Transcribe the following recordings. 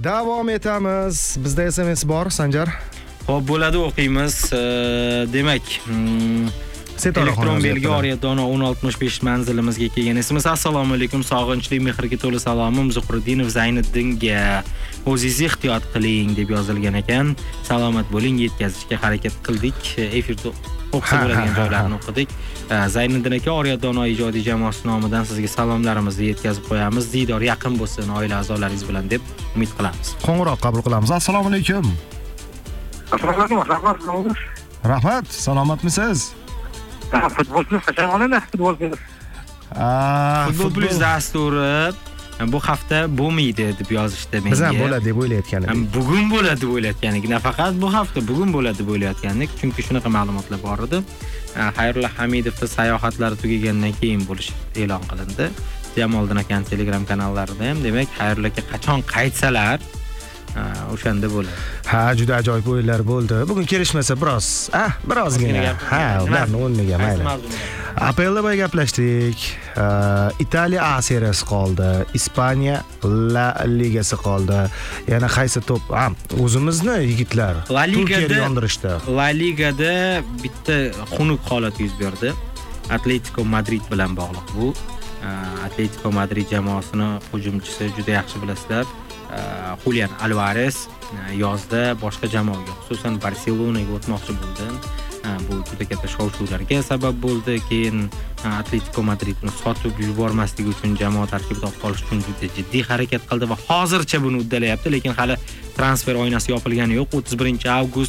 Davom etamiz. Bizda SMS bor, Sanjar. Xo'p, bo'ladi, o'qiymiz. Demak, elektron belgi Oriyadona 1065 manzilimizga kelgan esimiz. Assalomu alaykum, sog'inchli, mehrga to'la salomim Zuhriddinov Zayniddinga. O'zingiz ehtiyot qiling deb yozilgan ekan. Salomat bo'ling, yetkazishga harakat qildik. Efirda o'qsa bo'ladigan joylarni o'qidik. Zayniddin aka, Oriyadona ijodiy jamoasi nomidan sizga salomlarimizni yetkazib qo'yamiz. Diydor yaqin bo'lsin oila a'zolaringiz bilan deb umid qilamiz. Qo'ng'iroq qabul qilamiz. Assalomu alaykum. Assalomu alaykum. Rahmat, salomatmisiz? Futbolchi qachon oladi? Futbol plus dasturi bu hafta bo'lmaydi deb yozishdi menga. Biz ham bo'ladi deb o'ylayotgan edik. Bugun bo'ladi deb o'ylayotgan edik. Nafaqat bu hafta, bugun bo'ladi deb o'ylayotgan edik, chunki shunaqa ma'lumotlar bor edi. Xayrullo Hamidovning sayohatlari tugagandan keyin bo'lish e'lon qilindi. Jamoliddin akaning Telegram kanallarida ham, demak, Xayrullo aka qachon qaytsalar o'shanda bo'ladi. Ha, juda ajoyib o'yinlar bo'ldi. Bugun kelishmasa birozgina. Ularni o'rniga mayli. APL da gaplashdik. Italiya A seriyasi qoldi. Ispaniya La Ligasi qoldi. Yana qaysi top? O'zimizni yigitlar Turkiyada yondirishdi. La Ligada bitta xunuk holat yuz berdi. Atletico Madrid bilan bog'liq bu. Atletico Madrid jamoasining hujumchisi juda yaxshi bilasizlar. Julian Alvarez yozda boshqa jamoaga, xususan Barselonaga o'tmoqchi bo'ldi. Bu juda katta shov-shuvlarga sabab bo'ldi. Keyin Atletico Madridni sotib yubormaslik uchun jamoa tarkibida qolish uchun juda jiddiy harakat qildi va hozircha buni uddalayapti, lekin hali transfer oynasi yopilgani yo'q. 31-avgust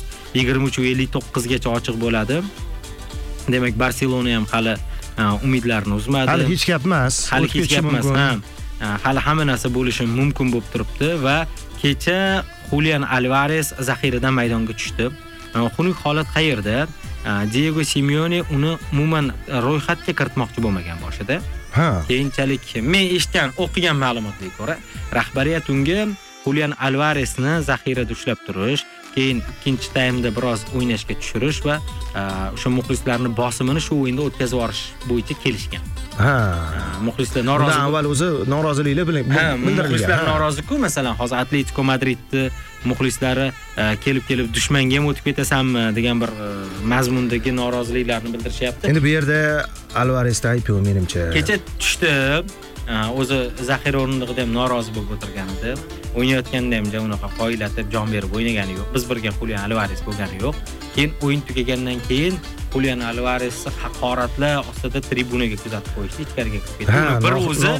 23:59 gacha ochiq bo'ladi. Demak, Barselona ham hali umidlarini uzmadi. Hali hech gap emas. Hali hech gap emas. Hali hamma narsa bo'lishi mumkin bo'lib turibdi va kecha Julian Alvarez zaxiradan maydonga tushdi. Xunuk holat qayerda? Diego Simeone uni umuman ro'yxatga kiritmoqchi bo'lmagan boshida. Keyinchalik men eshitgan, o'qigan ma'lumotlarga ko'ra, rahbariyat unga Julian Alvarezni zaxirada ushlab turish, keyin ikkinchi taymda biroz o'ynashga tushirish va o'sha muxlislarning bosimini shu o'yinda o'tkazib yuborish bo'yicha kelishgan. Muxlislar norozi. Undan avval o'zi noroziliklar bilan bildirilgan. Muxlislar norozi-ku, masalan, hozir Atletico Madridni muxlislari kelib dushmanga ham o'tib ketasanmi degan bir mazmundagi noroziliklarni bildirishyapti. Endi bu yerda Alvarezda ayb yo'q menimcha. Kecha tushdi. O'zi zaxira o'rindig'ida ham norozi bo'lib o'tirgan edi. O'ynayotganda ham unaqa qoyillatib jon berib o'ynagani yo'q. Biz birga Julian Alvarez bo'lgani yo'q. Keyin o'yin tugagandan keyin Julian Alvarezni haqoratlar ostida tribunaga kuzatib qo'yishdi, ichkariga kirib ketdi. Bir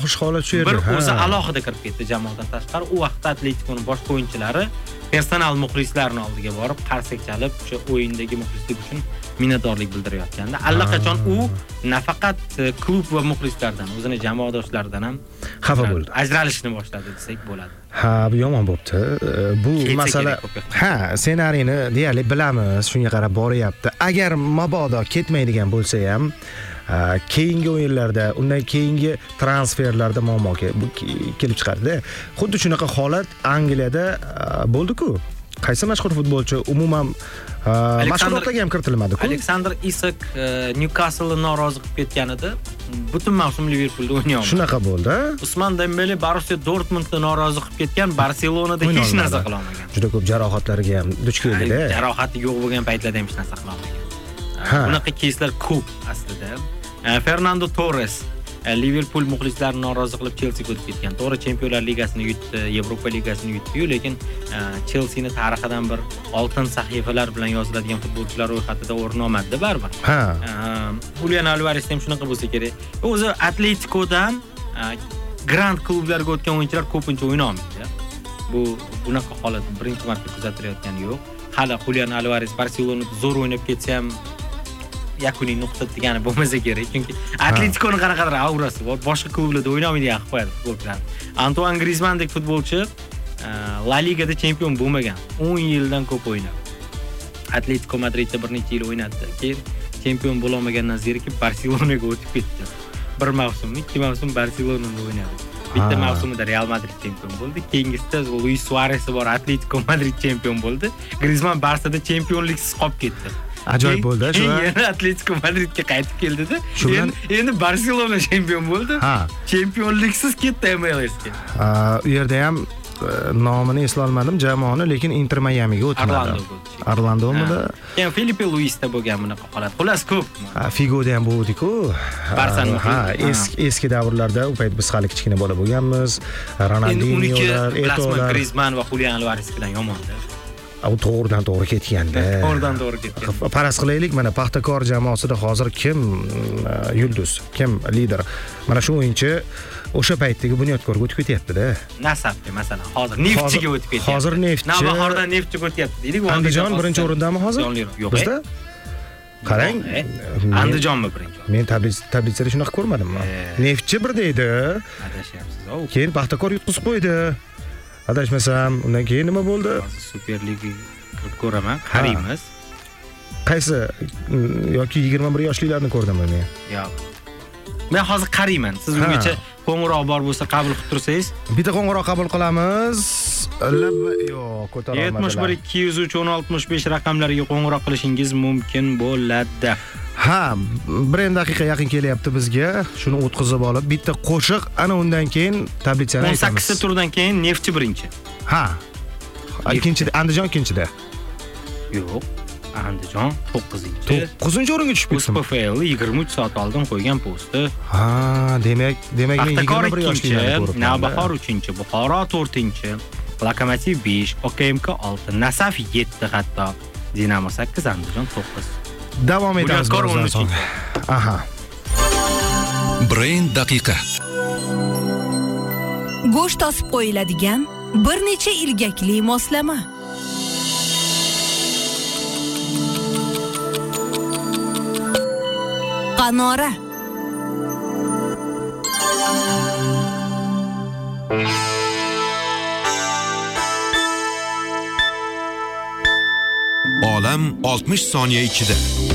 o'zi alohida kirib ketdi jamoadan tashqari. U vaqtda Atleticoning boshqa o'yinchilari personal muxlislarning oldiga borib qarsak chalib, o'sha o'yindagi muxlislik uchun minnatdorlik bildirayotganda, allaqachon u nafaqat klub va muxlislardan, o'zining jamoadoshlaridan ham xafa bo'ldi. Ajralishni boshladi desak bo'ladi. Bu yomon bo'pti. Bu masala ssenariyni deyarli bilamiz, shunga qarab boryapti. Agar mabodo ketmaydigan bo'lsa ham, keyingi o'yinlarda, undan keyingi transferlarda muammo kelib chiqardi. Xuddi shunaqa holat Angliyada bo'ldi-ku. Qaysi mashhur futbolchi umuman mashg'ulotlarga ham kiritilmadi-ku. Alexander Isak Newcastle norozi qilib ketgan edi. Butun mavsum Liverpoolda o'ynayolmadi. Shunaqa bo'ldi. Usman Dembele Borussia Dortmundni norozi qilib ketgan, Barselonada hech narsa qila olmagan. Juda ko'p jarohatlarga ham duch keldi-da. Jarohati yo'q bo'lgan paytlarda ham hech narsa qila olmagan. Bunaqa keyslar ko'p aslida. Fernando Torres Liverpool muxlislarini norozi qilib Chelsiga o'tib ketgan. To'g'ri, Chempionlar Ligasini yutdi, Yevropa Ligasini yutdi, lekin Chelsining tarixidan bir oltin sahifalar bilan yoziladigan futbolchilar ro'yxatida o'rin olmadi baribir. Julian Alvarez ham shunaqa bo'lsa kerak. O'zi Atleticodan grand klublarga o'tgan o'yinchilar ko'pincha o'yna olmaydi. Bunaqa holat birinchi marta kuzatilayotgani yo'q. Hali Julian Alvarez Barselonada zo'r o'ynab ketsa ham yakuniy nuqta degani bo'lmasa kerak, chunki Atleticoning qanaqadir aurasi bor, boshqa klublarda o'ynamaydigan qilib qo'yadi futbolchilar. Antoine Griezmanndek futbolchi La Ligada chempion bo'lmagan, 10 yildan ko'p o'ynadi. Atletico Madridda bir necha yil o'ynadi, keyin chempion bo'la olmagandan zerikib Barselonaga o'tib ketdi. Bir mavsum, 2 mavsum Barselonada o'ynadi. Bitta mavsumida Real Madrid chempion bo'ldi, keyingisida Luis Suarez bor Atletico Madrid chempion bo'ldi. Griezmann Barsada chempionliksiz qolib ketdi. Ajoyib bo'ldi shu. Yana Atletico Madridga qaytib keldi-da. Endi Barselona chempion bo'ldi. Chempionliksiz ketdi MLS ga. U yerda ham nomini eslay olmadim jamoani, lekin Inter Miamiga o'tmadi. Orlandomida. Keyin Filipe Luisda bo'lgan bunaqa holat. Xullas ko'p. Figoda ham bo'ldi-ku. Barselona. Ha, eski davrlarda u payt biz hali kichkina bola bo'lganmiz. Ronaldinholar, Eto'lar, Griezmann va Julian Alvares bilan yomonda. U to'g'ridan to'g'ri ketganda. To'g'ridan to'g'ri ketgan. Faraz qilaylik, mana Paxtakor jamoasida hozir kim yulduz, kim lider? Mana shu o'yinchi o'sha paytdagi Bunyodkorga o'tib ketyapti-da. Nasafga masalan, hozir Neftchiga o'tib ketyapti. Hozir Neftchi. Navbahordan Neftchiga o'tyapti deylik. Andijon birinchi o'rindami hozir? Yo'q. Bizda? Qarang. Andijonmi birinchi? Men tablitsada shunaqa ko'rmadim. Neftchi birda edi. Adashyapsiz-ku. Keyin Paxtakor yutqizib qo'ydi. Adashmasam, undan keyin nima bo'ldi? Superliga kirib ko'raman, qaraymiz. Qaysi yoki 21 yoshlilarni ko'rdimmi men? Yo'q. Men hozir qarayman. Siz ungacha qo'ng'iroq bor bo'lsa qabul qilib tursangiz, bitta qo'ng'iroq qabul qilamiz. Yo'q, ko'tara olmadilar. 71 203 1065 raqamlariga qo'ng'iroq qilishingiz mumkin bo'ladi. Ha, 1 daqiqa yaqin kelyapti bizga. Shuni o'tkazib olib, bitta qo'shiq, ana undan keyin tablitsani aytamiz. 18 ta turdan keyin Neftchi birinchi. Ha. Ikkinchida Andijon ikkinchida. Yo'q. Andijon 9-chi. 9-o'ringa tushib ketdi. USPFL 23 soat oldin qo'ygan posti. Ha, demak men 21 yoshlilarni ko'ribman. Navbahor 3-chi, Buxoro 4-chi, Lokomotiv 5, OKMK 6, Nasaf 7 hatto, Dinamo 8, Andijon 9. Davom etamiz. Aha. Brain daqiqa. Go'sht osib qo'yiladigan bir necha ilgakli moslama. Qanora. Olam 60 soniya ichida.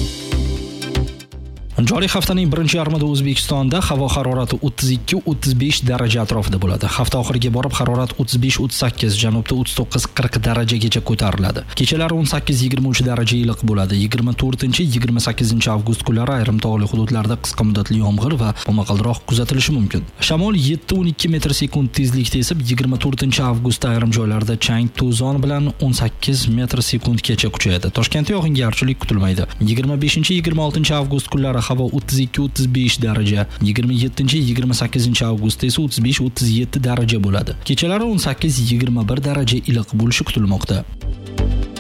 Joriy haftaning birinchi yarmida O'zbekistonda havo harorati 32-35 daraja atrofida bo'ladi. Hafta oxiriga borib harorat 35-38, janubda 39-40 darajagacha ko'tariladi. Kechalari 18-23 daraja iliq bo'ladi. 24-28 avgust kunlari ayrim tog'li hududlarda qisqa muddatli yomg'ir va momaqaldiroq kuzatilishi mumkin. Shamol 7-12 metr sekund tezlikda esib, 24 avgustda ayrim joylarda chang to'zon bilan 18 metr sekundgacha kuchayadi. Toshkentda yog'ingarchilik kutilmaydi. 25-26 avgust kunlari havo 32-35 daraja, 27-28 avgustda esa 35-37 daraja bo'ladi. Kechalari 18-21 daraja iliq bo'lishi kutilmoqda.